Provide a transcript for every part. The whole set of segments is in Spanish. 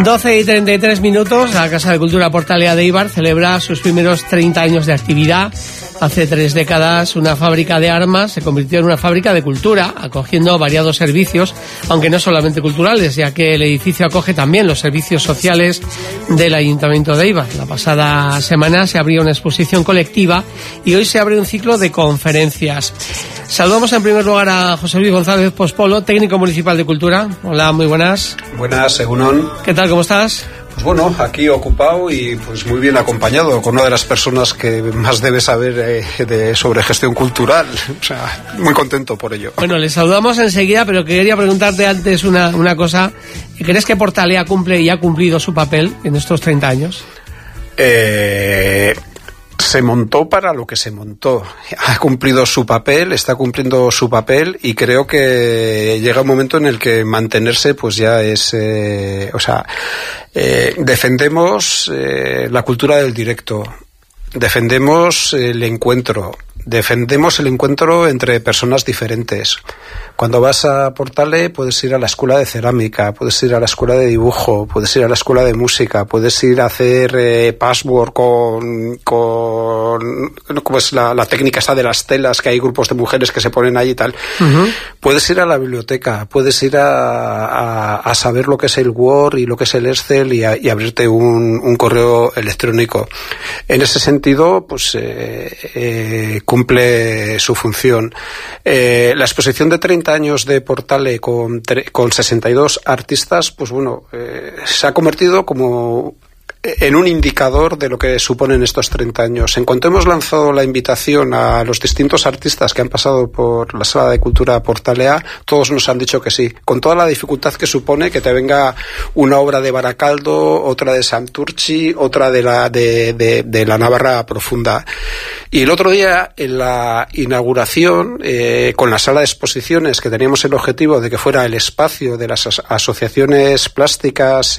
12:33, la Casa de Cultura Portalea de Eibar celebra sus primeros 30 años de actividad. Hace 3 décadas, una fábrica de armas se convirtió en una fábrica de cultura, acogiendo variados servicios, aunque no solamente culturales, ya que el edificio acoge también los servicios sociales del Ayuntamiento de Eibar. La pasada semana se abrió una exposición colectiva y hoy se abre un ciclo de conferencias. Saludamos en primer lugar a José Luis González Pospolo, técnico municipal de Cultura. Hola, muy buenas. Buenas, Egunon. ¿Qué tal, cómo estás? Pues bueno, aquí ocupado y pues muy bien acompañado con una de las personas que más debe saber sobre gestión cultural. O sea, muy contento por ello. Bueno, les saludamos enseguida, pero quería preguntarte antes una cosa. ¿Crees que Portalea cumple y ha cumplido su papel en estos 30 años? Se montó para lo que se montó. Ha cumplido su papel, está cumpliendo su papel y creo que llega un momento en el que mantenerse pues ya es... defendemos la cultura del directo, defendemos el encuentro entre personas diferentes. Cuando vas a Portale puedes ir a la escuela de cerámica, puedes ir a la escuela de dibujo, puedes ir a la escuela de música, puedes ir a hacer patchwork con como es la técnica esta de las telas, que hay grupos de mujeres que se ponen ahí y tal. Uh-huh. Puedes ir a la biblioteca, puedes ir a saber lo que es el Word y lo que es el Excel y abrirte un correo electrónico. En ese sentido, pues cumple su función. La exposición de 30 años de Portale con 62 artistas, pues bueno, se ha convertido como en un indicador de lo que suponen estos 30 años. En cuanto hemos lanzado la invitación a los distintos artistas que han pasado por la Sala de Cultura Portalea, todos nos han dicho que sí, con toda la dificultad que supone que te venga una obra de Baracaldo, otra de Santurchi, otra de la Navarra Profunda. Y el otro día, en la inauguración, con la sala de exposiciones, que teníamos el objetivo de que fuera el espacio de las asociaciones plásticas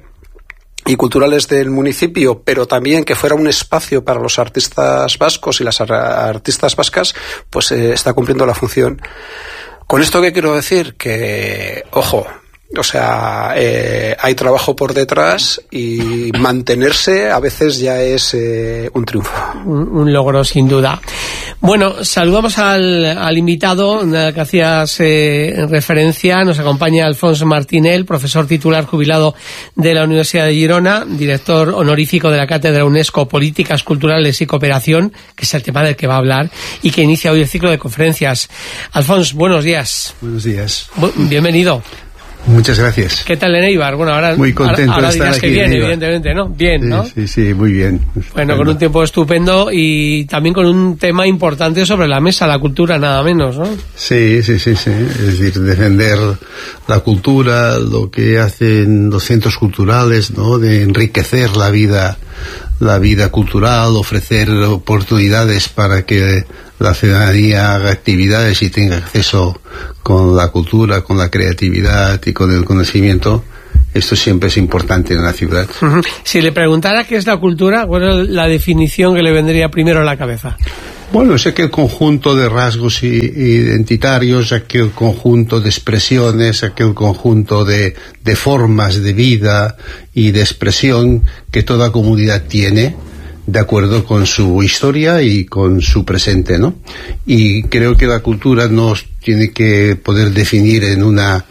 y culturales del municipio, pero también que fuera un espacio para los artistas vascos y las artistas vascas, pues está cumpliendo la función. ¿Con esto qué quiero decir? Que, ojo, o sea, hay trabajo por detrás y mantenerse a veces ya es un triunfo. Un logro, sin duda. Bueno, saludamos al invitado que hacías referencia. Nos acompaña Alfons Martinel, profesor titular jubilado de la Universidad de Girona, director honorífico de la Cátedra UNESCO Políticas Culturales y Cooperación, que es el tema del que va a hablar, y que inicia hoy el ciclo de conferencias. Alfons, buenos días. Buenos días. Bienvenido. Muchas gracias. ¿Qué tal en Eibar? Bueno, ahora muy contento ahora de estar dirás aquí que bien, en evidentemente, ¿no? Bien, ¿no? Sí, muy bien. Bueno, con un tiempo estupendo y también con un tema importante sobre la mesa, la cultura, nada menos, ¿no? Sí. Es decir, defender la cultura, lo que hacen los centros culturales, ¿no? De enriquecer la vida cultural, ofrecer oportunidades para que la ciudadanía haga actividades y tenga acceso con la cultura, con la creatividad y con el conocimiento. Esto siempre es importante en la ciudad. Uh-huh. Si le preguntara qué es la cultura, ¿cuál es la definición que le vendría primero a la cabeza? Bueno, es aquel conjunto de rasgos identitarios, aquel conjunto de expresiones, aquel conjunto de formas de vida y de expresión que toda comunidad tiene, de acuerdo con su historia y con su presente, ¿no? Y creo que la cultura nos tiene que poder definir en una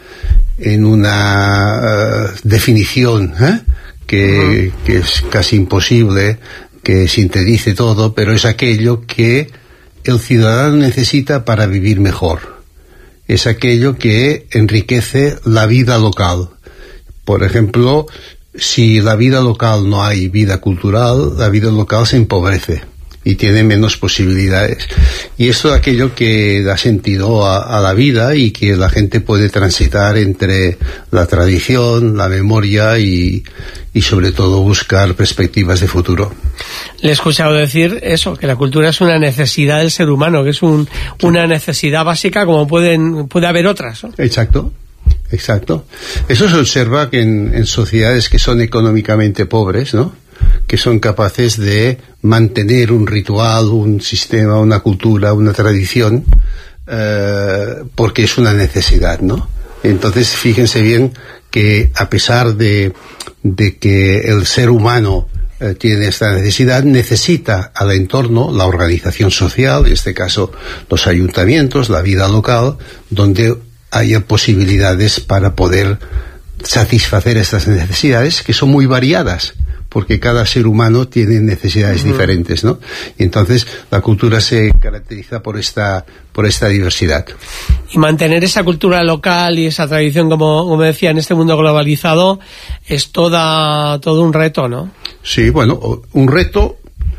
definición que es casi imposible que sintetice todo, pero es aquello que el ciudadano necesita para vivir mejor. Es aquello que enriquece la vida local. Por ejemplo, si la vida local no hay vida cultural, la vida local se empobrece y tiene menos posibilidades. Y esto es aquello que da sentido a la vida y que la gente puede transitar entre la tradición, la memoria y sobre todo buscar perspectivas de futuro. Le he escuchado decir eso, que la cultura es una necesidad del ser humano, que es una necesidad básica como puede haber otras, ¿no? Exacto. Eso se observa que en sociedades que son económicamente pobres, ¿no? Que son capaces de mantener un ritual, un sistema, una cultura, una tradición, porque es una necesidad, ¿no? Entonces, fíjense bien que a pesar de de que el ser humano tiene esta necesidad, necesita al entorno, la organización social, en este caso los ayuntamientos, la vida local, donde haya posibilidades para poder satisfacer estas necesidades, que son muy variadas, porque cada ser humano tiene necesidades diferentes, ¿no? Y entonces la cultura se caracteriza por esta diversidad. Y mantener esa cultura local y esa tradición, como decía, en este mundo globalizado, es todo un reto, ¿no? Sí, bueno, un reto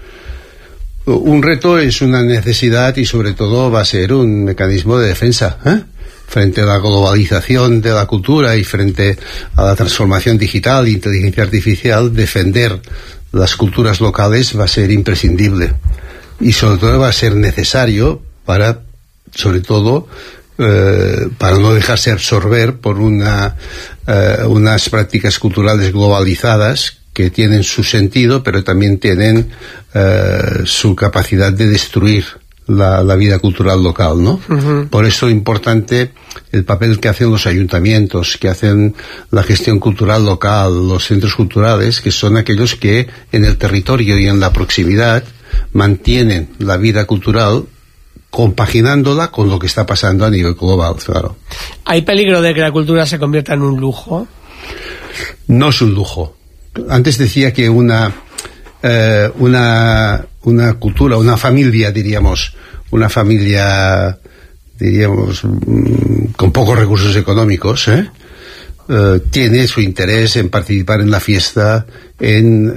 es una necesidad y sobre todo va a ser un mecanismo de defensa, frente a la globalización de la cultura y frente a la transformación digital e inteligencia artificial. Defender las culturas locales va a ser imprescindible y sobre todo va a ser necesario para no dejarse absorber por unas prácticas culturales globalizadas que tienen su sentido, pero también tienen su capacidad de destruir la vida cultural local, ¿no? Por eso es importante el papel que hacen los ayuntamientos, que hacen la gestión cultural local, los centros culturales, que son aquellos que en el territorio y en la proximidad mantienen la vida cultural, compaginándola con lo que está pasando a nivel global, claro. ¿Hay peligro de que la cultura se convierta en un lujo? No es un lujo. Antes decía que una cultura, una familia con pocos recursos económicos, tiene su interés en participar en la fiesta, en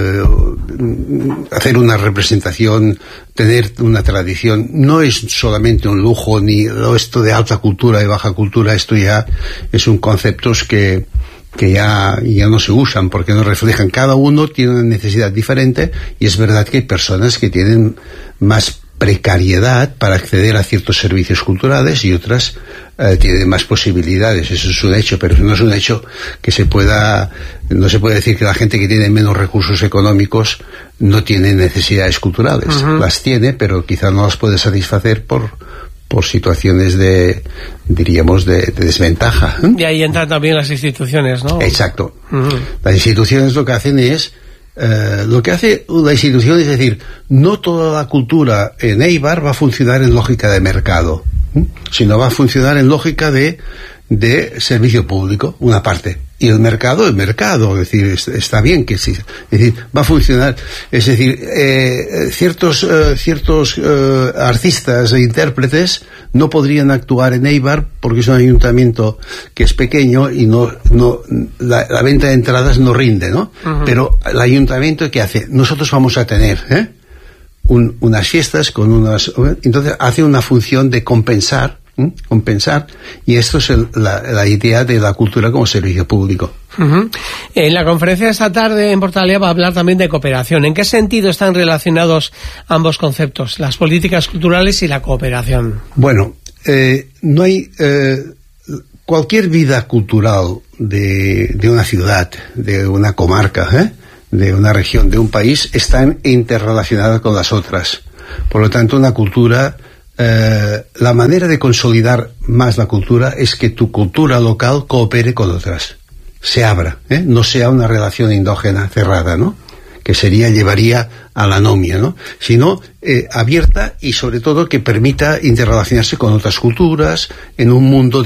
hacer una representación, tener una tradición. No es solamente un lujo, ni esto de alta cultura y baja cultura. Esto ya son conceptos que ya no se usan porque no reflejan. Cada uno tiene una necesidad diferente y es verdad que hay personas que tienen más precariedad para acceder a ciertos servicios culturales y otras tienen más posibilidades. Eso es un hecho, pero no es un hecho que no se puede decir que la gente que tiene menos recursos económicos no tiene necesidades culturales. Las tiene, pero quizá no las puede satisfacer por situaciones de desventaja. Y ahí entran también las instituciones, ¿no? Exacto. Las instituciones lo que hacen es lo que hace la institución es decir, no toda la cultura en Eibar va a funcionar en lógica de mercado, sino va a funcionar en lógica de servicio público, una parte. Y el mercado, es decir, está bien que sí, es decir, va a funcionar, es decir, ciertos artistas e intérpretes no podrían actuar en Eibar porque es un ayuntamiento que es pequeño y la venta de entradas no rinde, ¿no? Pero el ayuntamiento, ¿qué hace? Nosotros vamos a tener unas fiestas entonces hace una función de compensar, y esto es la idea de la cultura como servicio público. En la conferencia de esta tarde en Portalia va a hablar también de cooperación. ¿En qué sentido están relacionados ambos conceptos, las políticas culturales y la cooperación? Bueno, no hay cualquier vida cultural de una ciudad, de una comarca, de una región, de un país, están interrelacionadas con las otras. Por lo tanto, una cultura, la manera de consolidar más la cultura es que tu cultura local coopere con otras, se abra, no sea una relación endógena cerrada, ¿no? Que llevaría a la anomia, ¿no? Sino abierta y sobre todo que permita interrelacionarse con otras culturas en un mundo